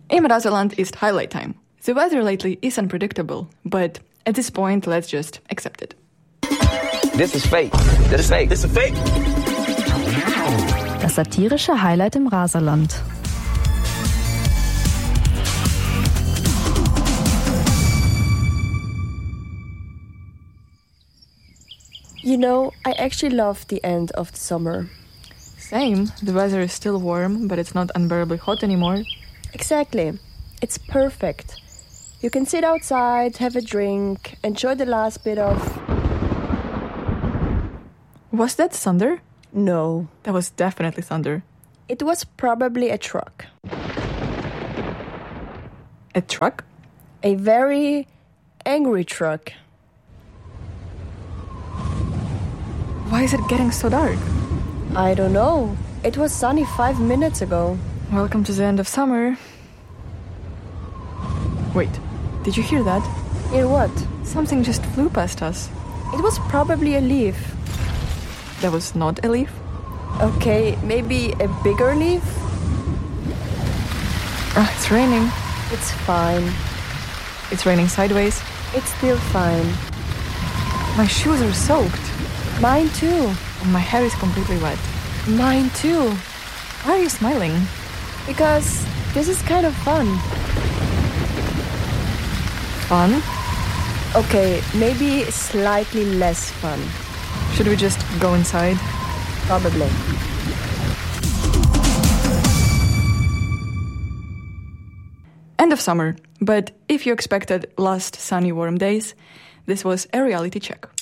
In Mrazaland, it's highlight time. The weather lately is unpredictable, but at this point, let's just accept it. This is fake. This is fake. This is fake. Das satirische Highlight im Mrazaland. You know, I actually love the end of the summer. Same. The weather is still warm, but it's not unbearably hot anymore. Exactly. It's perfect. You can sit outside, have a drink, enjoy the last bit of... Was that thunder? No. That was definitely thunder. It was probably a truck. A truck? A very angry truck. Why is it getting so dark? I don't know. It was sunny 5 minutes ago. Welcome to the end of summer. Wait, did you hear that? Hear what? Something just flew past us. It was probably a leaf. That was not a leaf? Okay, maybe a bigger leaf? It's raining. It's fine. It's raining sideways. It's still fine. My shoes are soaked. Mine too. And my hair is completely wet. Mine too. Why are you smiling? Because this is kind of fun. Fun? Okay, maybe slightly less fun. Should we just go inside? Probably. End of summer. But if you expected last sunny warm days, this was a reality check.